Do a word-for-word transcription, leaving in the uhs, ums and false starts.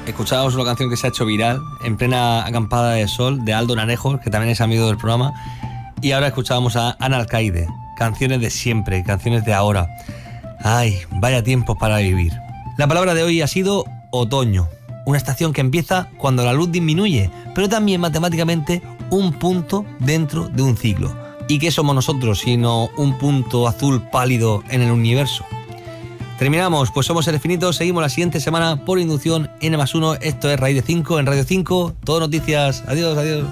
escuchábamos una canción que se ha hecho viral en plena acampada de sol de Aldo Naranjo, que también es amigo del programa, y ahora escuchábamos a Ana Alcaide, canciones de siempre, canciones de ahora. Ay, vaya tiempos para vivir. La palabra de hoy ha sido otoño, una estación que empieza cuando la luz disminuye, pero también matemáticamente un punto dentro de un ciclo. ¿Y qué somos nosotros sino un punto azul pálido en el universo? Terminamos, pues somos Seres Finitos, seguimos la siguiente semana por inducción N más uno, esto es Raíz de cinco en Radio cinco, todo noticias, adiós, adiós.